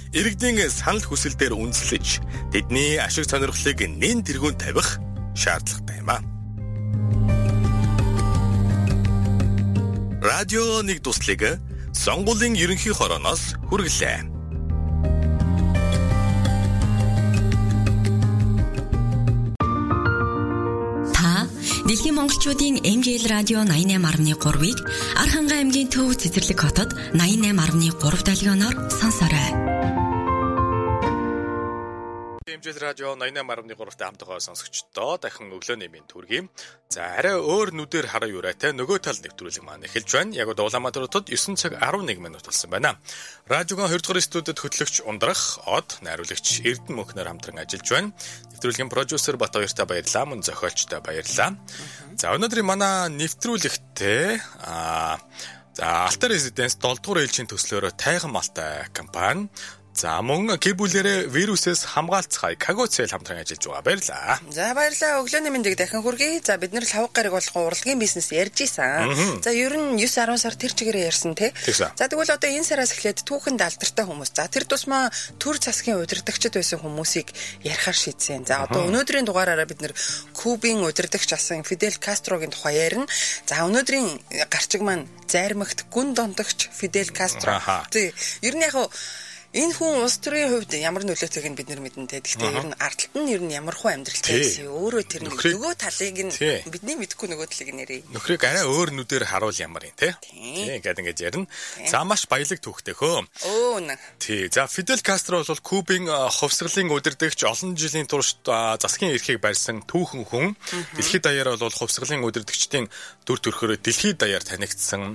иргэдийн санал хүсэлтээр үндэслэж тэдний ашиг сонирхлыг нэн тэргүүнд тавих шаардлагатай юм а. Радио 1 дуслыг сонгуулийн ерөнхий хорооноос хүргэлээ. Дэлхийн монголчуудын MGL радио 88.3-ыг Архангай аймгийн Төв цэцэрлэг хотод 88.3 долгионоор сонсоорой. MGL радио 88.3-т хамтдаа сонсогчдоо дахин өглөөний мэнд хүргэе. За арай өөр нүдээр хараа юурайтай нөгөө тал нэвтрүүлэг маань эхэлж байна. Яг Улаанбаатар хотод 9 цаг 11 минут болсон байна. Радиогон 2 дугаар студид хөтлөгч Ундрах, Од, найруулагч Эрдэнэ Мөнхнөр хамтран ажиллаж байна. Нэвтрүүлгийн продюсер Бат хоёртаа баярлалаа, мөн зохиолчтой баярлалаа. За өнөөдрийн манай нэвтрүүлэгтээ Alta Residence 7 дугаар ээлжийн төслөөр тайган малтай компани. За мөн гэр бүлэрээ вирусээс хамгаалцгаая Кагоцэл хамтран ажиллаж байгаа. Баярлалаа. За баярлалаа. Өглөөний мэндийг дахин хүргэе. За бид нэр лавг гариг болгон урлагийн бизнес ярьж исэн. За ер нь 9-10 сар тэр чигээрээ ярьсан тий. За тэгвэл одоо энэ сараас эхлээд түүхэнд алдартай хүмүүс. За тэр тусмаа төр засгийн удирдагчид байсан хүмүүсийг ярихаар шийдсэн. За одоо өнөөдрийн дугаараараа бид нэр Кубын удирдагч асан Фидель Кастрогийн тухай ярина. За өнөөдрийн гарчиг маань зайрмагт гүн дондогч Фидель Кастро. Тий. Ер нь яг энэ хүн улс төрийн хувьд ямар нөлөөтэйг нь бид нар мэднэ. Гэхдээ ер нь ардталт нь ер нь ямар хуу амьдралтай гэсэн өөрөө тэр нөгөө талыг нь бидний мэдэхгүй нөгөө талыг нэрээ. Нөхрийг арай өөр нүдээр харуул ямар юм те. Тий гэдэг ингэж ярина. За маш баялаг түүхтэй хөө. Тий. За Фидель Кастро бол Кубын хувьсгалын удирдагч олон жилийн турш засгийн эрхийг барьсан түүхэн хүн. Дэлхийд даяар бол хувьсгалын удирдагчдын дүр төрхөөр дэлхийд даяар танигдсан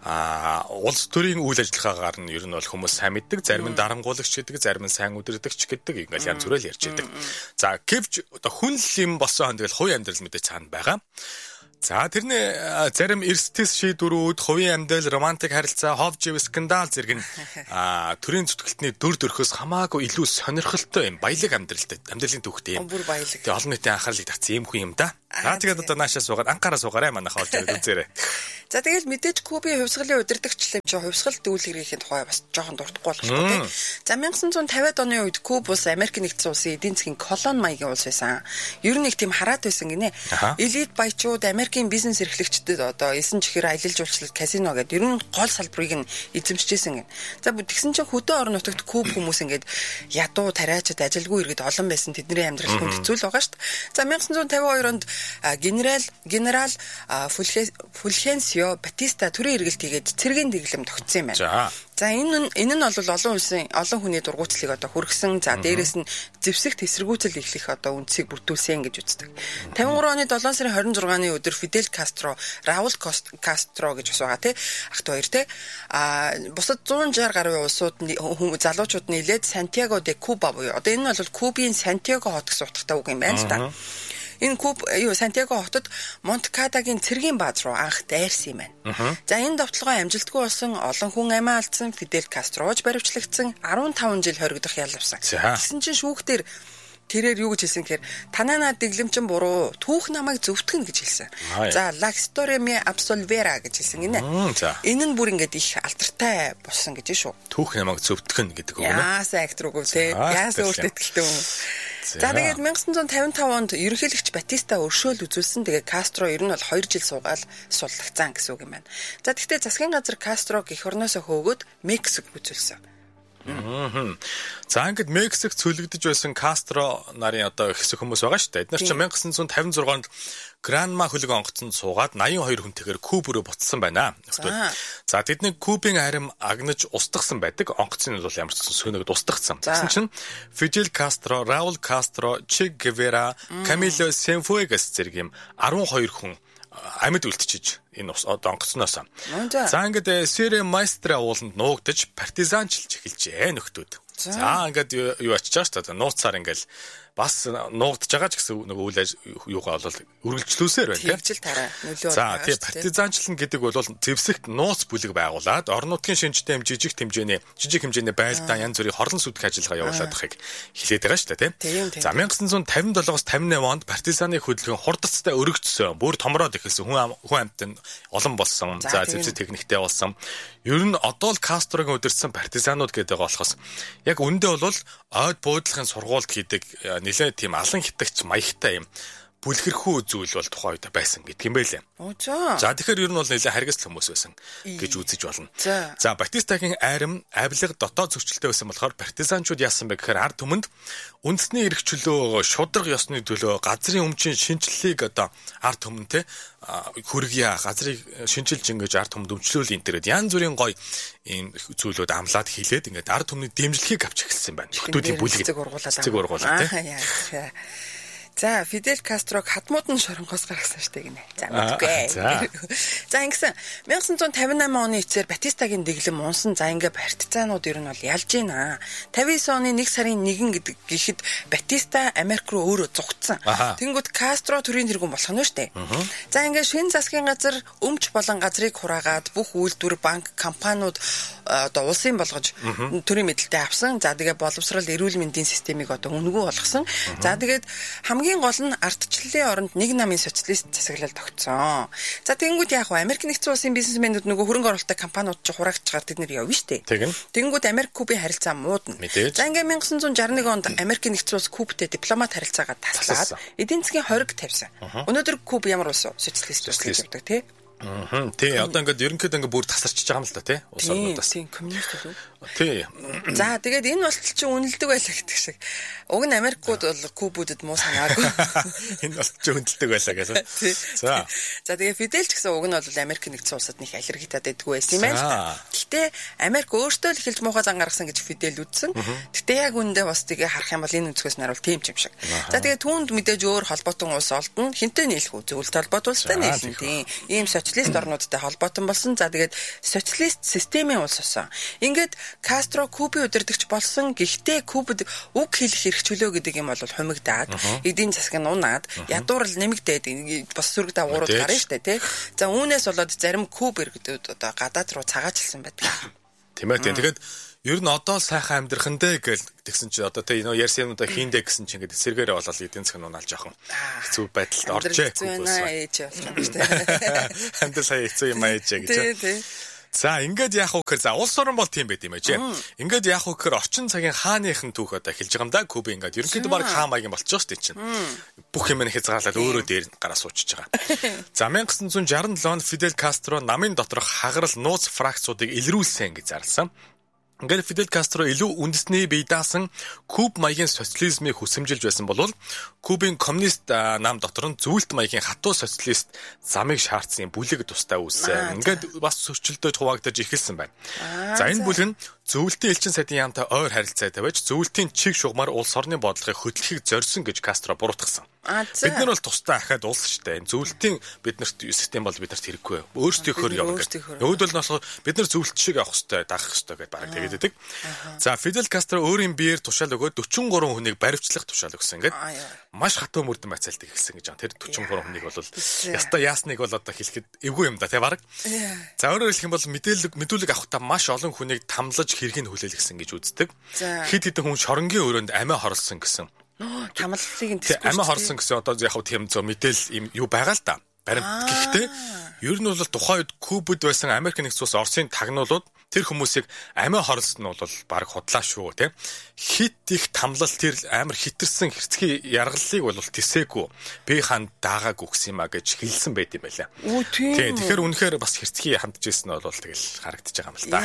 улс төрийн үйл ажиллагаагаар нь ер нь бол хүмүүс сайн мэддэг. Зарим нь дарангуулагч гэдэг, зарим нь сайн удирдагч гэдэг ингээл янз бүрээр ярьж байдаг. За гэвч одоо хүн л юм болсон хоног л хувийн амьдрал мэдээ цаана байгаа. За тэрний зарим эрсдэс шийдвэрүүд, хувийн амьдрал, романтик харилцаа, хов жив скандал зэрэг нь төрийн зүтгэлтний дүр төрхөөс хамаагүй илүү сонирхолтой юм, баялаг амьдралын түүхтэй юм. Бүр баялаг. Тэгээ олон нийтийн анхаарлыг татсан юм хүн юм да. Тэгээд одоо наашаа суугаад анхаараа суугаарай манайх олж ирээд үзээрэй. За тэгэл мэдээж Кубын хувьсгалын удирдагчлал хувьсгал дүүлгэрийн тухай бас жоохон дуртахгүй болох тийм. За 1950-ад оны үед Куб улс Америк нэгдсэн улсын эдийн засгийн колони маягийн улс байсан. Ер нь нэг тийм хараад байсан гинэ. Элит баячууд Америкийн бизнес эрхлэгчдэд одоо элсэн чихээр аялал жуулчлал казино гэдэг ер нь гол салбарыг нь эзэмшижсэн гин. За тэгсэн чинь хөдөө орон нутагт Куб хүмүүс ингээд ядуу тариачид ажилгүй иргэд олон байсан тэдний амьдрал хүнд хэцүү л байгаа шүү дээ. За 1952 онд генерал Фулхенсио Батиста төрийн эргэлт хийгээд цэргийн дэглэм тогтсон юм байна. За энэ нь бол олон хүний дургуутслыг одоо хүргэсэн. За дээрэс нь зэвсэгт эсэргүүцэл эхлэх одоо үндсийг бүрдүүлсэн гэж үздэг. 53 оны 7 сарын 26-ны өдөр Фидель Кастро, Раул Кастро гэж бас байгаа тий. Ахт хоёр тий. Бусад 160 гаруй улсууд залуучууд нийлээд Сантьяго де Куба буюу одоо энэ бол Кубын Сантьяго хот гэсэн утгатай үг юм байна л да. Энэ Сантьяго хотод Монтекадагийн цэргийн бааз руу анх дайрсан юм байна. За энэ довтлогоо амжилтгүй болсон олон хүн амиа алдсан Фидель Кастрож баривчлагдсан 15 жил хоригдох ял авсан. Тэгсэн чинь шүүхтэр тэрээр юу гэж хэлсэн гэхээр танаа дэглэмчин буруу түүх намайг зөвтгөн гэж хэлсэн. За la storia mia absolvera гэж хэлсэн гинэ. Энэ нь бүр ингээд их алдартай болсон гэж шүү. Түүх намайг зөвтгөн гэдэг үг нэ. Яасан актер үг те. Яасан өөртөө ихтэй юм. За тэгээд 1955 онд ерөнхийлөгч Батиста өршөөл үзүүлсэн. Тэгээд Кастро ер нь бол 2 жил суугаад суллагцсан гэсэн үг юм байна. За тэгтээ засгийн газар Кастрог эх орноосоо хөөгөөд Мексик үзүүлсэн. За ингээд Мексик цөлөгдөж байсан Кастро нарын одоо хэсэг хүмүүс байгаа шүү дээ. Эдгээр чинь 1956 онд Гранма хөлөг онгоцонд суугаад 82 хүнтэйгээр Куб руу буцсан байна. За тэдний Кубын харим агнаж устгасан байдаг. Онгоцны бол ямар ч сөнөгд устгацсан. Гэсэн чинь Фидель Кастро, Раул Кастро, Че Гевера, Камило Сенфуэгас зэрэг юм 12 хүн амьд үлдчихэж энэ одоо онгоцноос. За ингээд Сире Майстра ууланд нуугдаж партизанчилж эхэлжээ нөхдүүд. За ингээд юу ачиж байгаа шүү дээ. Нууцаар ингээд бас нуугдж байгаа ч гэсэн нөгөө үйл юугаа бол үргэлжлүүлсээр байна тийм. Тараа нөлөө. За тийм партизанчлал гэдэг бол зэвсэгт нууц бүлэг байгуулад орон нутгийн шинжтэй жижиг хэмжээний байлдаа янз бүрийн хорлон сүдэх ажиллагаа явуулаад байхыг хэлээд байгаа шүү дээ тийм. За 1957-58 онд партизаны хөдөлгөөн хурдцтай өргөжсөн. Бүр томроод эхэлсэн хүн амьтан олон болсон. За зэвсэг техниктэй болсон. Ер нь одоо л Кастрогийн удирдсан партизанууд гэдэг байгаа болохоос яг үндэ бол ойд буудлахын сургуульд хийдэг нэлээд тийм алан хитагч маягтай юм бүлгэрхүү зүйл бол тухайн үед байсан гэдэг юм байлээ. За тэгэхээр ер нь бол нэлээд харгас хүмүүс байсан гэж үзэж болно. За Батистагийн айрам авилга дотоод зөрчилтэй байсан болохоор партизанчууд яасан бэ гэхээр ард түмэнд үндэсний эрх чөлөө, шударга ёсны төлөө, газрын өмчийн шинжилгээг одоо ард түмэнтэй хөргийа газрыг шинжилж ингэж ард түмэнд өмчлөөл интерэд янз бүрийн гоё ийм зүйлүүд амлаад хийлээд ингээд ард түмний дэмжлэгийг авч эхэлсэн байна. Хотуудын бүлэг цэцэг ургуулаа тийм. За Фидель Кастрог хадмууд нь шоронгоос гаргасан штэ гинэ. За мэдгүй. За ингэсэн 1958 оны эцээр Батистагийн дэглэм унсан. За ингээ партизанууд ер нь бол ялж гинэ. 59 оны 1 сарын 1 гэдэг гэхэд Батиста Америк руу өөрөө зугтсан. Тэнгүүд Кастро төрийн тэргүүн болох нь штэ. За ингээ шинэ засгийн газар өмч болон газрыг хураагаад бүх үйлдвэр, банк, компаниуд одоо улсын болгож төрийн мэдлэлтэй авсан. За тэгээ боловсрал, эрүүл мэндийн системийг одоо өнгөө болгосон. За тэгээд хамгийн гол нь ардчлалын оронд нэг намын социалист засаглал тогтсон. За тэгэнгүүт яг Америк нэгдсэн улсын бизнесмэнүүд нөгөө хөрөнгө оруулалттай компаниуд ч хураагчгаар тэд нэр явна штэ. Тэгэнгүүт Америк Кубын харилцаа муудна. За ингээ 1961 онд Америк нэгдсэн улс Кубтэй дипломат харилцаагаа таслаад эдийн засгийн хориг тавьсан. Өнөөдөр Куб ямар улс вэ? Социалист улс гэдэг тий. Тий, одоо ингээд ерөнхийдөө ингээд бүр тасарчиж байгаа юм л да тий. Улс орнуудаас. Тийм, коммунист үү? Тий. За тэгээд энэ болтол чи үнэлдэг байлаа гэдэг шиг. Уг нь Америкууд бол Кубүүдэд муу санаагүй. Энэ болтол чи үнэлдэг байлаа гэсэн. За. За тэгээд Фидель ч гэсэн уг нь бол Америк нэгдсэн улсад нэг аллергитай байдгүй байсан юм байна л да. Гэхдээ Америк өөртөө л эхэлж муухай зан гаргасан гэж Фидель үзсэн. Гэхдээ яг үндэ бас тийг харах юм бол энэ өнцгөөс нь харуул тийм ч юм шиг. За тэгээд түүнд мэдээж өөр холбоотон улс олдно. Хинтээ нийлэх үү? Зөвлөлт холбоотуулалтаа нийлнэ тийм. Ийм социалист орнуудтай холбоотон болсон. За тэгээд социалист системийн улс болсон. Ингээд Кастро Кубын удирдагч болсон. Гэхдээ Кубд үг хэлэх эрх чөлөө гэдэг юм бол хумигдаад, эдийн засаг нь унаад, ядуурл нэмэгдээд бас сүрэг дагуурууд гарна штэ тий. За үүнээс болоод зарим Куб иргэдүүд одоо гадаад руу цагаачлсан байдаг. Тийм ээ. Тэгээд ер нь одоо сайхан амьдрахандэ гэсэн чи одоо тэ нөө ярьсан юмудаа хийндэ гэсэн чи ингээд эсэргээрээ болол эдийн засаг нь унаалж яахан. Хэцүү байдалд оржээ. Хандл сая хэцүү юм аяж гэж. За ингээд яах вэ гэхээр за улс орн бол тийм байт юм аач. Ингээд яах вэ гэхээр орчин цагийн хааныхын түүх одоо эхэлж байгаа юм да. Куб ингээд ерөнхийдөө баг хаан маягийн болчихж байгаа шүү дээ чинь. Бүх юм хязгаарлаад өөрөө дээр гараа суучж байгаа. За 1967 онд Фидель Кастро намын доторх хагарал нууц фракцуудыг илрүүлсэн гэж зарласан. Ингээд Фидель Кастро илүү үндэсний бие даасан Куб маягийн социализмыг хүсэмжилж байсан бол Кубын коммунист нам дотор нь зөвлөлт маягийн хатуу социалист замыг шаардсан бүлэг тустай үүссэн. Ингээд бас зөрчилдөд хуваагдаж эхэлсэн байна. За энэ бүлэг нь зөвлөлтийн элчин сайдын яамтай ойр харилцаатай байж зөвлөлтийн чиг шугамар улс орны бодлогыг хөтлөхийг зорьсон гэж Кастро буруутгасан. Бид нар бол тусдаа ахаад улс штэ. Зөвлөлтийн биднэрт систем бол биднэрт хэрэггүй. Өөрсдийнхөө явна гэдэг. Нөгөөдөл нь болохоор бид нар зөвлөлт шиг явах хэрэгтэй, дагах хэрэгтэй гэдээ бараг тэгээд байдаг. За Фидель Кастро өөрийн биеэр тушаал өгөөд 43 хүнийг баривчлах тушаал өгсөн. Ингээд маш хатуу мөрдөн байцаалтыг хэлсэн гэж байна. Тэр 43 хүнийг бол яста яасныг бол одоо хэлэхэд эвгүй юм да тий бараг. За өөрөөр хэлэх юм бол мэдүүлэг авахдаа маш олон хүнийг тамлаж хэргийг хүлээлгэсэн гэж үздэг. Хэд хэдэн хүн шоронгийн өрөөнд амиа хорлсон гэсэн. Тамлалыг нь амиа хорлсон гэсэн одоо яг тийм зөв мэдээл юм юу байгаа л да. Баримт гэхдээ ер нь бол тухайн үед Кубд байсан Америк нэгдсэн улс Оросын тагнуулууд тэр хүмүүсийг амиа хорлсон нь бол баг худлаа шүү тий. Хит их тамлал тэр амар хитэрсэн хэрцгий яргаллыг бол тисээгүй би ханд даагаагүй гэсэн юм а гэж хэлсэн байт юм байлаа. Тий. Тэгэхээр үнэхээр бас хэрцгий хандж ирсэн нь бол тэгэл харагдаж байгаа юм л да.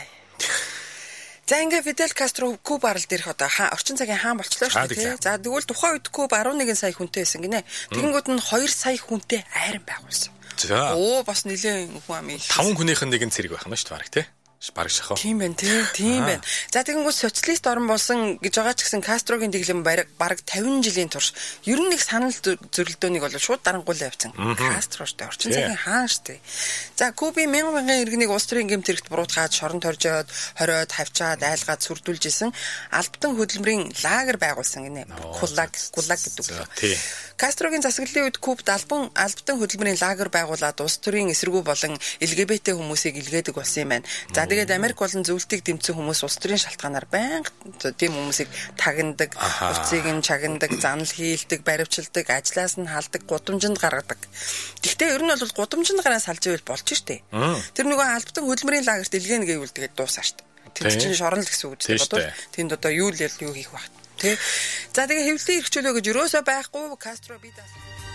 За ингээ Фидель Кастро Куб арал дээрх одоо орчин цагийн хаан болчлоо шүү дээ. За тэгвэл тухайн үед Куб 11 сая хүнтэй байсан гинэ. Тэгэнгүүт нь 2 сая хүнтэй айран байгуулсан. За. Бас нэлээд хүн ам их. 5 хүнийх нь нэг нь зэрэг байх нь шүү дээ бараг тий. Бараг шахав. Тийм байна тий. Тийм байна. За тэгэнгүүт социалист орн болсон гэж байгаа ч гэсэн Кастрогийн дэглэм бараг 50 жилийн турш ер нь нэг санал зөрөлдөөнийг бол шууд дарангуулсан явцсан. Кастро штэ орчин цагийн хаан штэ. За Кубын мянган иргэнийг улс төрийн гэмт хэрэгт буруутгаад шорон торжоод хориод хавчаад айлгаад сүрдүүлж исэн албатан хөдөлмөрийн лагер байгуулсан гинэ. Гулаг гэдэг үг. Тий. Кастрогийн засаглалын үед Кубд албан хөдөлмөрийн лагер байгуулад улс төрийн эсэргүү болон LGBT хүмүүсийг илгээдэг болсон юм байна. За За тэгээд Америк болон зөвлөлтийг дэмцсэн хүмүүс улс төрийн шалтгаанаар байнга тийм хүмүүсийг тагнадаг, хувцсыг нь чагнадаг, занал хийлдэг, баривчилдаг, ажлаас нь халдаг, гудамжинд гаргадаг. Гэхдээ ер нь бол гудамжинд гараа салж ивэл болж штэ. Тэр нөгөө албатан хөдөлмөрийн лагерт илгээнэ гэвэл тэгээд дуусаа штэ. Тэр чинь шорон л гэсэн үг дээ. Бодвол тэнд одоо юу хийх вэ? Тэ. За тэгээ хэвлэлийг эрхчлөө гэж юусоо байхгүй Кастро бид